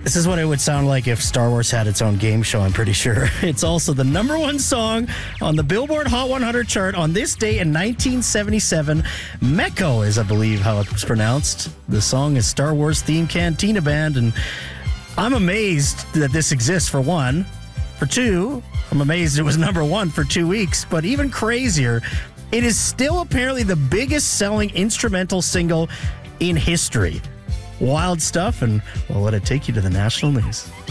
This is what it would sound like if Star Wars had its own game show, I'm pretty sure. It's also the number one song on the Billboard Hot 100 chart on this day in 1977. Mecco is, I believe, how it's pronounced. The song is Star Wars Theme Cantina Band, and I'm amazed that this exists, for one. For two, I'm amazed it was number one for 2 weeks, but even crazier, it is still apparently the biggest selling instrumental single in history. Wild stuff, and we'll let it take you to the national news.